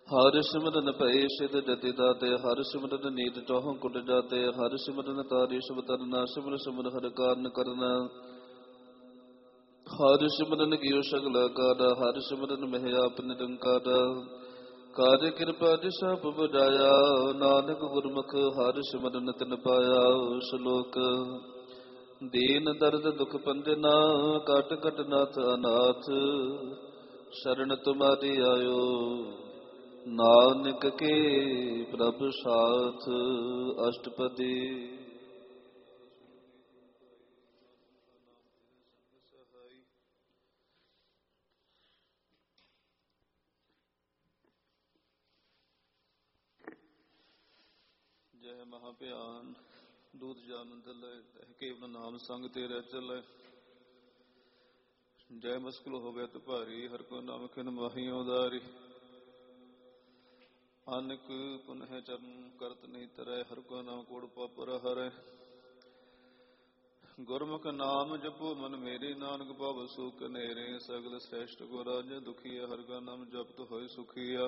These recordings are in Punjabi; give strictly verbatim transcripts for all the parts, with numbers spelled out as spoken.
ਹਰਿ ਸਿਮਰਨ ਭਏ ਸਿਧ ਜਤੀ ਦਾਤੇ, ਹਰਿ ਸਿਮਰਨ ਨੀਤ ਚੌਹਾਂ ਕੁਟ ਜਾਤੇ, ਹਰਿ ਸਿਮਰਨ ਤਾਰੀ ਸਭ ਤਰਨਾ, ਸਿਮਰ ਸਿਮਰ ਹਰਿ ਕਾਰਨ ਕਰਨਾ। ਹਰਿ ਸਿਮਰਨ ਕੀਓ ਸਗਲ ਕਾਰਾ, ਹਰਿ ਸਿਮਰਨ ਮਹਿ ਆਪ ਨਿਰੰਕਾਰਾ। ਕਾਰਿ ਕਿਰਪਾ ਜਿਸ ਆਪ ਬੁਝਾਇਆ, ਨਾਨਕ ਗੁਰਮੁਖ ਹਰਿ ਸਿਮਰਨ ਤਿਨ ਪਾਇਆ। ਸ਼ਲੋਕ। ਦੀਨ ਦਰਦ ਦੁਖ ਪੰਜਨਾ, ਕਟ ਕਟ ਨਾਥ ਅਨਾਥ, ਸ਼ਰਨ ਤੁਮਾਰੀ ਆਇਓ, ਨਾਨਕ ਕੇ ਪ੍ਰਭ ਸਾਥ। ਅਸ਼ਟਪਦੀ। ਜੈ ਮਹਾ ਭਿਆਨ ਦੂਤ ਜਾਨ ਦਲੈ, ਤਹਿ ਕੇਵਲ ਨਾਮ ਸੰਗ ਤੇਰੇ ਚੱਲੈ। ਜੈ ਮੁਸਕਿਲ ਹੋਵੇ ਤੇ ਭਾਰੀ, ਹਰ ਕੋ ਨਾਮ ਖਿਨ ਮਾਹੀ ਉਦਾਰੀ। ਅਨਕ ਪੁਨਹ ਚਰਨ ਕਰਤ ਨਹੀਂ ਤਰੈ, ਹਰ ਕੋ ਨਾਮ ਕੋੜ ਪਾਪਰ ਹਰੈ। ਗੁਰਮੁਖ ਨਾਮ ਜਪੋ ਮਨ ਮੇਰੀ, ਨਾਨਕ ਪਾਵ ਸੁਖ ਨੇਰੇ। ਸਗਲ ਸ੍ਰੇਸ਼ਟ ਕੋ ਰਾਜ ਦੁਖੀਆ, ਹਰਿ ਕਾ ਨਾਮ ਜਪਤ ਹੋਇ ਸੁਖੀਆ।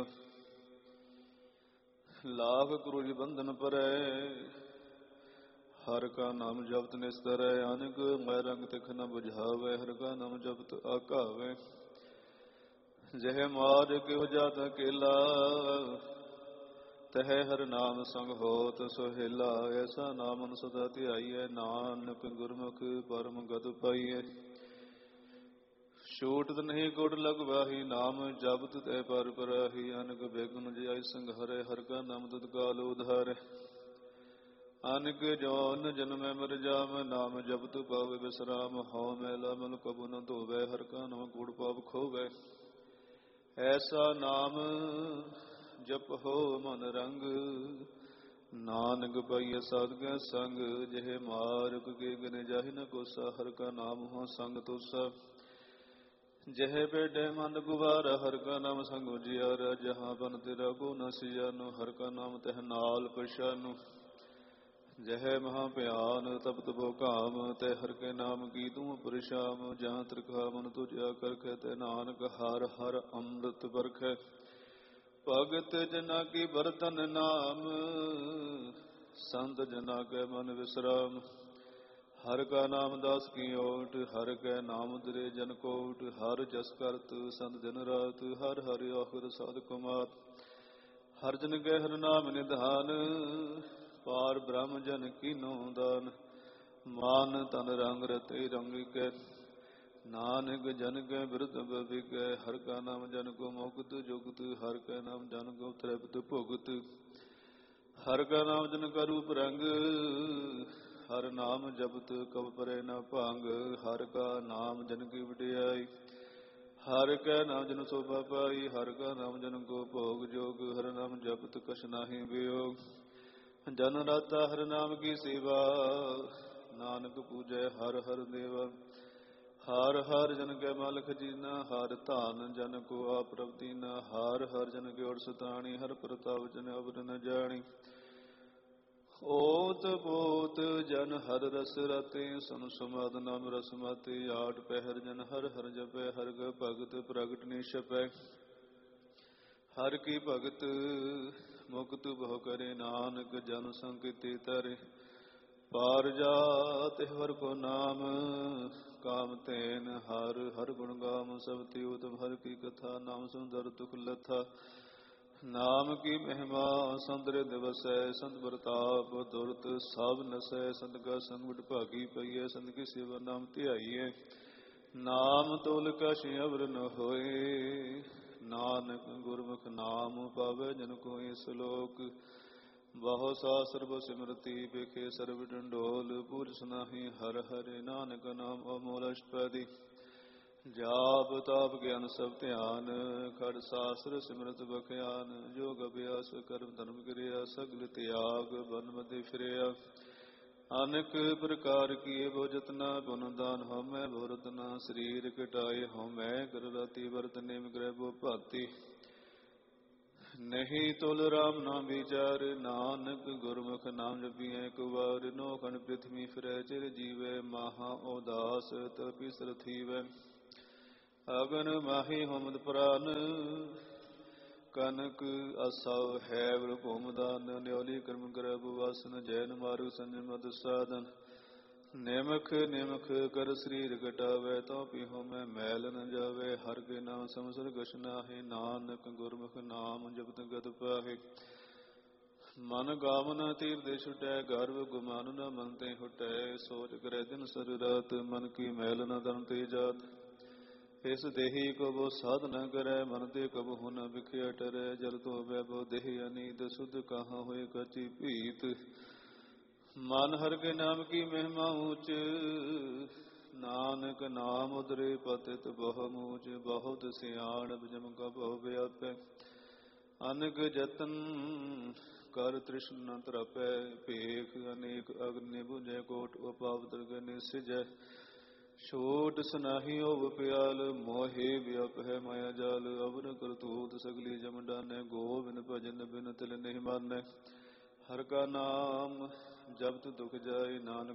ਲਾਭ ਕਰੂਜ ਬੰਧਨ ਪਰੈ, ਹਰਿ ਕਾ ਨਾਮ ਜਪਤ ਨਿਸਤਰੈ। ਅਨਕ ਮੈ ਰੰਗ ਤਿਖ ਨ ਬੁਝਾਵੈ, ਹਰਿ ਕਾ ਨਾਮ ਜਪਤ ਆਘਾਵੈ। ਜਹ ਮਾਰ ਕਿਹੁ ਜਾਤ ਅਕੇਲਾ, ਤਹ ਹਰਿ ਨਾਮ ਸੰਗ ਹੋਤ ਸੁਹੇਲਾ। ਐਸਾ ਨਾਮ ਮਨ ਸਦਾ ਧਿਆਈਐ, ਨਾਨਕ ਗੁਰਮੁਖ ਪਰਮ ਗਤਿ ਪਾਈਐ। ਛੂਟਤ ਨਹੀਂ ਗੁੜ ਲਗਵਾਹੀ, ਨਾਮ ਜਪਤ ਤੈ ਪਰ ਪਰਾਹੀ। ਅਨਕ ਬੇਗੁਨ ਜਿਆਇ ਸੰਘਾਰੈ, ਹਰਿ ਕਾ ਨਾਮ ਤਤਕਾਲ ਉਧਾਰੈ। ਅਨਕ ਜੋਨ ਜਨਮੈ ਮਰ ਜਾਵ, ਨਾਮ ਜਪਤ ਪਾਵੈ ਬਿਸਰਾਮ। ਹਉ ਮੈਲਾ ਮਲ ਕਬੁ ਨ ਧੋਵੈ, ਹਰਿ ਕਾ ਨਾਮ ਕੂੜ ਪਾਪ ਖੋਵੈ। ਐਸਾ ਨਾਮ ਜਪਹੁ ਮਨ ਰੰਗ, ਨਾਨਕ ਪਾਈਐ ਸਾਧੁਕੈ ਸੰਗ। ਜਿਹ ਮਾਰਗ ਕੇ ਬਿਨ ਜਾਹਿ ਨ ਕੋਸਾ, ਹਰਿ ਕਾ ਨਾਮ ਹੋ ਸੰਗ ਤੋਸਾ। ਜਹ ਬੇਢੈ ਮਨ ਗੁਬਾਰਾ, ਹਰਿ ਕਾ ਨਾਮ ਸੰਗ ਉਜਿਆਰਾ। ਜਹਾਂ ਬਨ ਤੇਰਾ ਕੋ ਨ ਸਿਜਾਨੋ, ਹਰਿ ਕਾ ਨਾਮ ਤਹ ਨਾਲ ਪਛਾਨੋ। ਜਹ ਮਹਾ ਭਿਆਨ ਤਪਤ ਬੋ ਕਾਮ, ਤੈ ਹਰਿ ਕੇ ਨਾਮ ਕੀ ਤੂੰ ਪਰਛਾਮ। ਜਹਾਂ ਤ੍ਰਿਖਾ ਮਨ ਤੁਜਿਆ ਕਰਖੈ, ਤੈ ਨਾਨਕ ਹਰਿ ਹਰਿ ਅੰਮ੍ਰਿਤ ਬਰਖੈ। ਭਗਤ ਜਨਾ ਕੀ ਬਰਤਨ ਨਾਮ, ਸੰਤ ਜਨਾ ਕੈ ਮਨ ਵਿਸਰਾਮ। ਹਰਿ ਕਾ ਨਾਮ ਦਾਸ ਕੀ ਓਟ, ਹਰਿ ਕੈ ਨਾਮ ਉਤਰੇ ਜਨ ਕੋਟ। ਹਰਿ ਜਸ ਕਰਤ ਸੰਤ ਦਿਨ ਰਾਤ, ਹਰਿ ਹਰਿ ਆਖਰ ਸਾਧ ਕਮਾਤ। ਹਰਿ ਜਨ ਕੈ ਹਰਿ ਨਾਮ ਨਿਧਾਨ, ਪਾਰ ਬ੍ਰਹਮ ਜਨ ਕੀਨੋ ਦਾਨ। ਮਾਨ ਤਨ ਰੰਗ ਰਤੇ ਰੰਗਿਕੈ, ਨਾਨਕ ਜਨ ਕੈ ਬਿਰਧ ਬਵਿਕੈ। ਹਰਿ ਕਾ ਨਾਮ ਜਨ ਕੋ ਮੁਕਤ ਜੁਗਤ, ਹਰਿ ਕੈ ਨਾਮ ਜਨ ਕੋ ਤ੍ਰਿਪਤ ਭੁਗਤ। ਹਰਿ ਕਾ ਨਾਮ ਜਨ ਕਾ ਰੂਪ ਰੰਗ, ਹਰਿ ਨਾਮ ਜਪਤ ਕਬ ਪਰੈ ਨ ਭੰਗ। ਹਰਿ ਕਾ ਨਾਮ ਜਨ ਕੀ ਵਡਿਆਈ, ਹਰਿ ਕੈ ਨਾਮ ਜਨ ਸੋਭਾ ਪਾਈ। ਹਰਿ ਕਾ ਨਾਮ ਜਨ ਕੋ ਭੋਗ ਜੋਗ, ਹਰਿ ਨਾਮ ਜਪਤ ਕਛ ਨਾਹੀ ਵਿਯੋਗ। ਜਨ ਰਾਤਾ ਹਰਿ ਨਾਮ ਕੀ ਸੇਵਾ, ਨਾਨਕ ਪੂਜੈ ਹਰਿ ਹਰਿ ਦੇਵਾ। ਹਰਿ ਹਰਿ ਜਨ ਕੈ ਮਲ ਖਜੀਨਾ, ਹਰਿ ਧਨ ਜਨ ਕੋ ਆਪ ਪ੍ਰਭ ਦੀਨਾ। ਹਰਿ ਹਰਿ ਜਨ ਕੇ ਓਟ ਸਤਾਣੀ, ਹਰਿ ਪ੍ਰਤਾਪ ਜਨ ਅਵਰ ਨ ਜਾਣੀ। ਓਤ ਪੋਤ ਜਨ ਹਰਿ ਰਸ ਰਤੇ, ਸੁਨ ਸਮਾਦ ਨਾਮ ਰਸ ਮਾਤੇ। ਆਠ ਪਹਿਰ ਜਨ ਹਰਿ ਹਰਿ ਜਪੈ, ਹਰਿ ਕੈ ਭਗਤ ਪ੍ਰਗਟ ਨੀ ਛਪੈ। ਹਰਿ ਕੀ ਭਗਤ ਮੁਕਤ ਬਹੁ ਕਰੇ, ਨਾਨਕ ਜਨ ਸੰਕਿਤੇ ਤਰੇ। ਪਾਰ ਜਾਤ ਹਰਿ ਕੋ ਨਾਮ, ਕਾਮ ਤੇਨ ਹਰਿ ਹਰਿ ਗੁਣ ਗਾਮ। ਸਭ ਤੇ ਉਤਮ ਹਰਿ ਕੀ ਕਥਾ, ਨਾਮ ਸੁੰਦਰ ਦੁਖ ਲਥਾ। ਨਾਮ ਕੀ ਮਹਿਮਾ ਸੰਤ ਰਿਦ ਵਸੈ, ਸੰਤ ਪ੍ਰਤਾਪ ਦੁਰਤ ਸਭ ਨਸੈ। ਸੰਤ ਕਾ ਸੰਗ ਵਿਡ ਭਾਗੀ ਪਈਐ, ਸੰਤ ਕੀ ਸੇਵਾ ਨਾਮ ਧਿਆਈਐ। ਨਾਮ ਤੋਲ ਕਛ ਅਵਰ ਨ ਹੋਏ, ਨਾਨਕ ਗੁਰਮੁਖ ਨਾਮ ਪਾਵੈ ਜਨ ਕੋਇ। ਸ਼ਲੋਕ। ਬਹੁ ਸਾਸਤਰ ਬਹੁ ਸਿਮਰਤੀ, ਬਿਖੇ ਸਰਬ ਡੰਡੋਲ। ਪੂਰ ਸੁਨਾਹੀ ਹਰਿ ਹਰਿ, ਨਾਨਕ ਨਾਮ ਅਮੋਲ ਅਸ਼ਟਪਦੀ। ਜਾਪ ਤਾਪ ਗਿਆਨ ਸਭ ਧਿਆਨ, ਖੜ ਸਾਸਤਰ ਸਿਮਰਤ ਬਖਿਆਨ। ਜੋਗ ਅਭਿਆਸ ਕਰਮ ਧਰਮ ਕਿਰਿਆ, ਸਗਲ ਤਿਆਗ ਬਨ ਮਤਿ ਫਿਰਿਆ। ਅਨੇਕ ਪ੍ਰਕਾਰ ਕੀਏ ਬਹੁ ਜਤਨਾ, ਪੁਨ ਦਾਨ ਹਉਮੈ ਬਹੁ ਰਤਨਾ। ਸਰੀਰ ਕਟਾਏ ਹਉਮੈ, ਕਰ ਰਾਤੀ ਵਰਤ ਨੇਮ ਗ੍ਰਹਿ ਬਹੁ ਭਾਤੀ। ਨਹੀਂ ਤੁਲ ਰਾਮ ਨਾਮ ਵਿਚਾਰ, ਨਾਨਕ ਗੁਰਮੁਖ ਨਾਮ ਜਪੀਐ ਇੱਕ ਵਾਰ। ਨੋ ਖੰਡ ਪ੍ਰਿਥਵੀ ਫਿਰੈ ਚਿਰ ਜੀਵੈ, ਮਹਾ ਉਦਾਸ ਤਪੀ ਸਰ ਥੀਵੈ। ਅਗਨ ਮਾਹੀ ਹੋਮਦ ਪ੍ਰਾਨ, ਕਨਕ ਅਸਵ ਹੈ ਵਰ ਭੂਮਦਾਨ ਨਿਉਲੀ ਕਰਮ ਕਰੈ ਬੁਵਾਸਨ ਜੈਨ ਮਾਰਗ ਸੰਜਮ ਮਦ ਸਾਧਨ ਨਿਮਖ ਨਿਮਖ ਕਰ ਸਰੀਰ ਘਟਾਵੇ ਤਉ ਪੀਹੋ ਮੈਂ ਮੈਲ ਨ ਜਾਵੇ ਹਰ ਕੇ ਨਾਮ ਸਮਸਰ ਕਛ ਨਾਹੀ ਨਾਨਕ ਗੁਰਮੁਖ ਨਾਮ ਜਪਤ ਗਤ ਪਾਹੇ ਮਨ ਗਾਵਨ ਤੀਰਥ ਛੁਟੈ ਗਰਵ ਗੁਮਾਨ ਨ ਮਨ ਤੇ ਹੁਟੈ ਸੋਚ ਕਰੈ ਦਿਨ ਸਰ ਰਾਤ ਮਨ ਕੀ ਮੈਲ ਨ ਤਨ ਤੇ ਜਾਤ ਇਸ ਦੇਹੀ ਕਬੋ ਸਾਧ ਨ ਕਰੈ ਮਨ ਤੇ ਕਬਹੁ ਨ ਵਿਖਿਆ ਟਰੈ ਜਲ ਤੋ ਵੈਭਵ ਦੇਹ ਅਨੀਤ ਸੁਧ ਕਹਾਂ ਹੋਏ ਕਚੀ ਭੀਤ ਮਨ ਹਰਿ ਕੇ ਨਾਮ ਕੀ ਮਹਿਮਾ ਊਚ ਨਾਨਕ ਨਾਮ ਉਦਰੇ ਪਤਿਤ ਬਹੁ ਮੂਚ ਬਹੁਤ ਸਿਆਣ ਜਮ ਕਾ ਬਹੁ ਵਿਆਪੈ ਅਨਕ ਜਤਨ ਕਰ ਤ੍ਰਿਸ਼ਨ ਨ ਤਰਪੈ ਭੇਖ ਅਨੇਕ ਅਗਨਿ ਬੁਝੈ ਕੋਟ ਉਪਾਵ ਦਰਗਨਿ ਸਿਜੈ ਛੋਟ ਸਨਾਹੀ ਓਵ ਪਿਆਲ ਮੋਹਿ ਵਿਅਪ ਹੈ ਮਾਇਆ ਜਾਲ ਅਵਰ ਕਰਤੂਤ ਸਗਲੀ ਜਮ ਡਾਨੈ ਗੋਬਿੰਦ ਭਜਨ ਬਿਨ ਤਿਲ ਨਹੀਂ ਮਾਨੈ ਹਰਿ ਕਾ ਨਾਮ ਜਪਤ ਦੁਖ ਜਾਏ ਨਾਨਕ